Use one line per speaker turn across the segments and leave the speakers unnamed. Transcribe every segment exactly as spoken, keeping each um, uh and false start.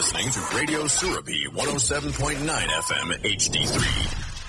listening to Radio Surabhi one oh seven point nine F M H D three.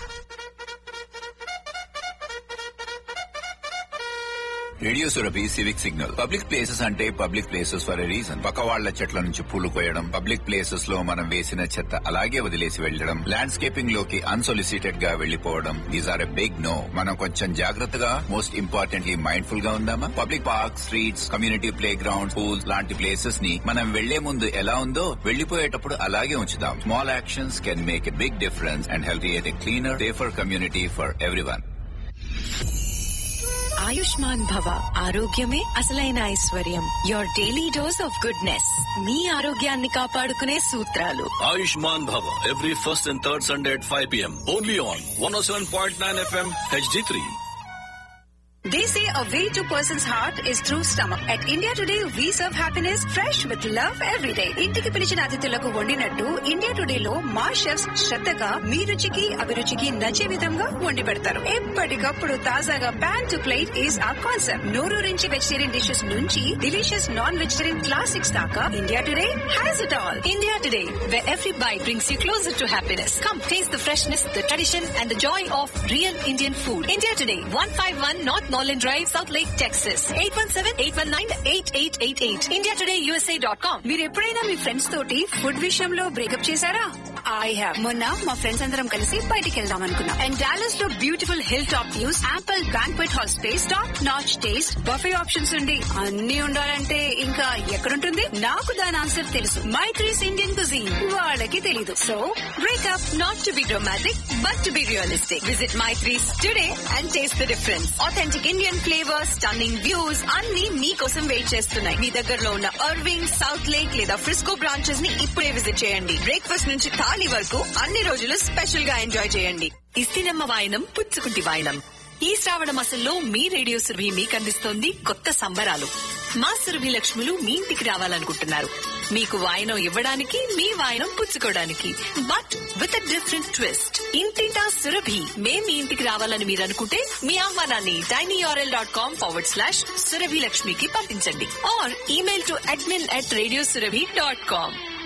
Radio Surabhi civic signal. Public places అంటే public places for a reason. పక్క వాళ్ల చెట్ల నుంచి పూలు కోయడం, public places లో మనం వేసిన చెత్త అలాగే వదిలేసి వెళ్లడం, ల్యాండ్స్కేపింగ్ లోకి అన్సొలిసిటెడ్ గా వెళ్లిపోవడం, these are a big no. మనం కొంచెం జాగ్రత్తగా, మోస్ట్ ఇంపార్టెంట్లీ మైండ్ఫుల్ గా ఉందామా? Public park, streets, community play ground, schools లాంటి ప్లేసెస్ ని మనం వెళ్లే ముందు ఎలా ఉందో వెళ్లిపోయేటప్పుడు అలాగే ఉంచుదాం. Small actions can make a big difference and help create a cleaner, safer community for everyone.
Ayushman భవ, ఆరోగ్యమే అసలైన ఐశ్వర్యం. Your daily dose of goodness. మీ ఆరోగ్యాన్ని కాపాడుకునే సూత్రాలు.
ఆయుష్మాన్ భవ every first and third Sunday at five p m only on one oh seven point nine F M H D three.
They say a way to person's heart is through stomach. At India Today, we serve happiness fresh with love every day. ఇంటికి పిలిచిన అతిథులకు వండినట్టు India today లో మా chefs శ్రద్ధగా మీ రుచికి అభిరుచికి నచ్చే విధంగా వండి పెడతారు. ఎప్పటికప్పుడు తాజాగా ప్యాన్ టు ప్లేట్ ఈస్ ఆ కాన్సెప్ట్. నోరూరించి వెజిటేరియన్ డిషెస్ నుంచి డిలీషియస్ నాన్ వెజిటేరియన్ క్లాసిక్స్ దాకా India today has it all. India today, where every bite brings you closer to happiness. Come taste the freshness, the tradition and the joy of real Indian food. India Today, one fifty-one North Norland Drive, South Lake, Texas. eight one seven, eight one nine, eight eight eight eight. india today u s a dot com. మీరు ఎప్పుడైనా మీ friends తోటి food విషయంలో breakup చేశారా? I have. మొన్న మా friends అందరం కలిసి బయటికి వెళ్దాం అనుకున్నాం. అండ్ డాలస్ లో beautiful hill top views, ample banquet hall space, top notch taste, buffet options ఉండి అన్ని ఉండాలంటే ఇంకా ఎక్కడుంటుంది? నాకు దాని ఆన్సర్ తెలుసు. Maitri's Indian cuisine. వాళ్ళకి తెలీదు. So breakup not to be dramatic but to be realistic. Visit Maitri's today and taste the difference. Authentic Indian flavours, stunning views అన్ని మీకోసం వెయిట్ చేస్తున్నాయి. మీ దగ్గరలో ఉన్న అర్వింగ్, సౌత్ లేక్ లేదా ఫ్రిస్కో బ్రాంచెస్ ని ఇప్పుడే విజిట్ చేయండి. బ్రేక్ఫాస్ట్ నుంచి థాలీ వరకు అన్ని రోజులు స్పెషల్ గా ఎంజాయ్ చేయండి. ఇస్తినమ్మ వాయనం పుచ్చుకుంటి వాయనం. ఈ శ్రావణ మాసంలో మీ రేడియో సురభి మీకు అందిస్తోంది కొత్త సంబరాలు. మా సురభి లక్ష్ములు మీ ఇంటికి రావాలనుకుంటున్నారు. మీకు వాయనం ఇవ్వడానికి, మీ వాయనం పుచ్చుకోవడానికి, but with a different twist. ఇంటింటా సురభి. మేం మీ ఇంటికి రావాలని మీరు అనుకుంటే మీ ఆహ్వానాన్ని tinyurl dot com forward slash Surabhi లక్ష్మికి పంపించండి. Are email to admin at radio Surabhi dot com.